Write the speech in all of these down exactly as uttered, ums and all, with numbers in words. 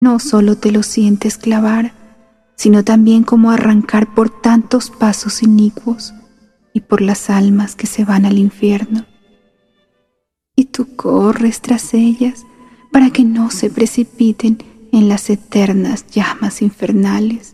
No solo te lo sientes clavar, sino también como arrancar por tantos pasos inicuos y por las almas que se van al infierno. Y tú corres tras ellas para que no se precipiten en las eternas llamas infernales.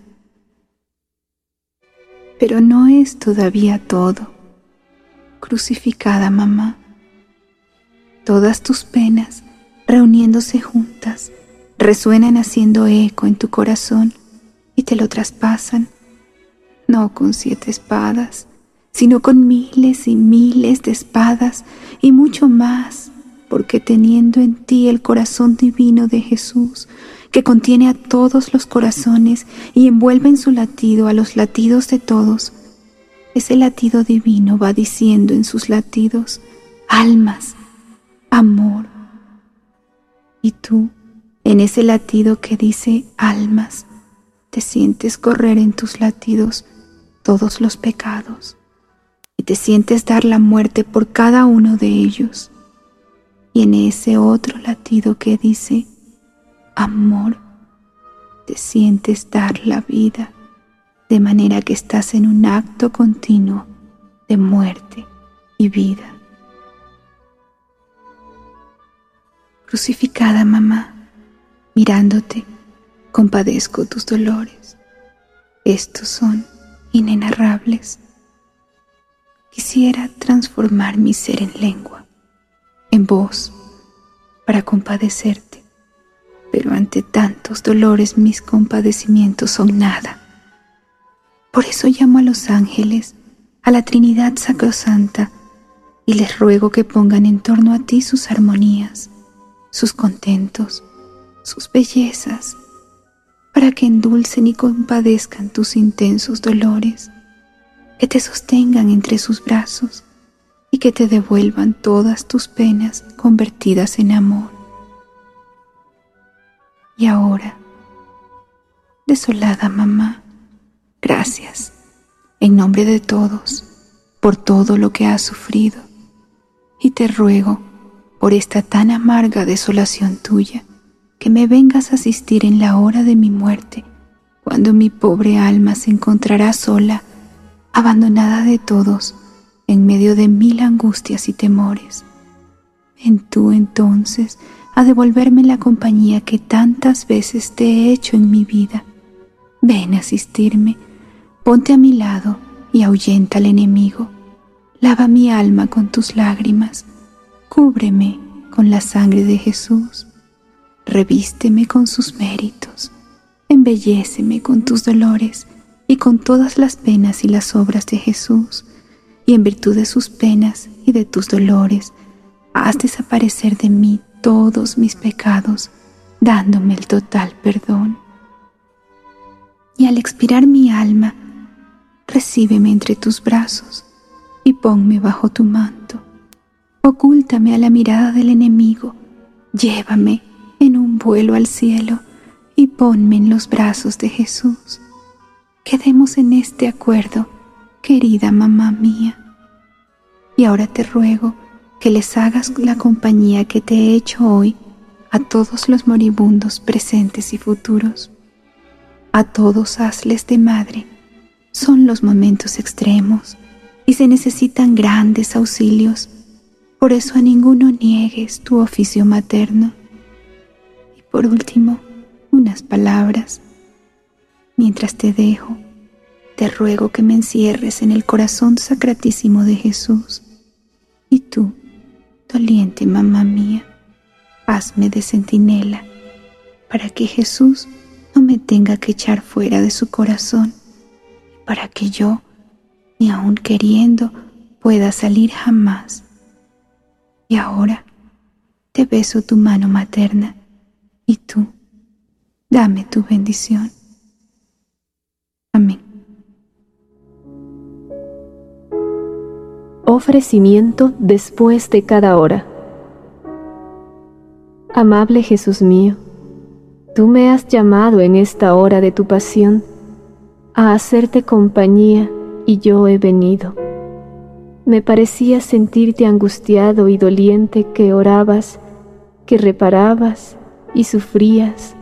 Pero no es todavía todo. Crucificada mamá, todas tus penas, reuniéndose juntas, resuenan haciendo eco en tu corazón y te lo traspasan, no con siete espadas, sino con miles y miles de espadas y mucho más, porque teniendo en ti el corazón divino de Jesús, que contiene a todos los corazones y envuelve en su latido a los latidos de todos, ese latido divino va diciendo en sus latidos: almas, amor. Y tú, en ese latido que dice almas, te sientes correr en tus latidos todos los pecados y te sientes dar la muerte por cada uno de ellos. Y en ese otro latido que dice amor, te sientes dar la vida, de manera que estás en un acto continuo de muerte y vida. Crucificada mamá, mirándote, compadezco tus dolores. Estos son inenarrables. Quisiera transformar mi ser en lengua, en voz, para compadecerte, pero ante tantos dolores mis compadecimientos son nada. Por eso llamo a los ángeles, a la Trinidad Sacrosanta, y les ruego que pongan en torno a ti sus armonías, sus contentos, sus bellezas, para que endulcen y compadezcan tus intensos dolores, que te sostengan entre sus brazos y que te devuelvan todas tus penas convertidas en amor. Y ahora, desolada mamá, gracias, en nombre de todos, por todo lo que has sufrido, y te ruego, por esta tan amarga desolación tuya, que me vengas a asistir en la hora de mi muerte, cuando mi pobre alma se encontrará sola, abandonada de todos, en medio de mil angustias y temores. Ven tú entonces a devolverme la compañía que tantas veces te he hecho en mi vida. Ven a asistirme, ponte a mi lado y ahuyenta al enemigo. Lava mi alma con tus lágrimas, cúbreme con la sangre de Jesús, revísteme con sus méritos, embelléceme con tus dolores y con todas las penas y las obras de Jesús, y en virtud de sus penas y de tus dolores, haz desaparecer de mí todos mis pecados, dándome el total perdón. Y al expirar mi alma, recíbeme entre tus brazos y ponme bajo tu manto. Ocúltame a la mirada del enemigo, llévame en un vuelo al cielo y ponme en los brazos de Jesús. Quedemos en este acuerdo, querida mamá mía. Y ahora te ruego que les hagas la compañía que te he hecho hoy a todos los moribundos presentes y futuros. A todos hazles de madre. Son los momentos extremos y se necesitan grandes auxilios. Por eso a ninguno niegues tu oficio materno. Y por último, unas palabras. Mientras te dejo, te ruego que me encierres en el corazón sacratísimo de Jesús. Y tú, doliente mamá mía, hazme de centinela, para que Jesús no me tenga que echar fuera de su corazón, y para que yo, ni aun queriendo, pueda salir jamás. Y ahora te beso tu mano materna, y tú, dame tu bendición. Amén. Ofrecimiento después de cada hora. Amable Jesús mío, tú me has llamado en esta hora de tu pasión a hacerte compañía y yo he venido. Me parecía sentirte angustiado y doliente, que orabas, que reparabas y sufrías,